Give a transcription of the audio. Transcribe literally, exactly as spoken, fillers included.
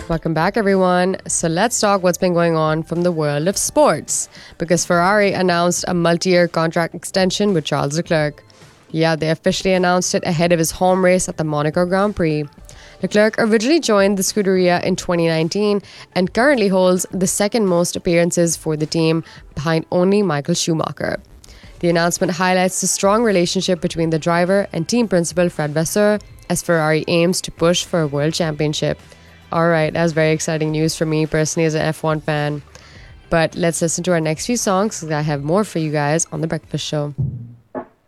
Welcome back, everyone. So let's talk what's been going on from the world of sports. Because Ferrari announced a multi-year contract extension with Charles Leclerc. Yeah, they officially announced it ahead of his home race at the Monaco Grand Prix. Leclerc originally joined the Scuderia in twenty nineteen and currently holds the second most appearances for the team, behind only Michael Schumacher. The announcement highlights the strong relationship between the driver and team principal Fred Vasseur as Ferrari aims to push for a world championship. All right, that's very exciting news for me personally as an F one fan. But let's listen to our next few songs because I have more for you guys on The Breakfast Show.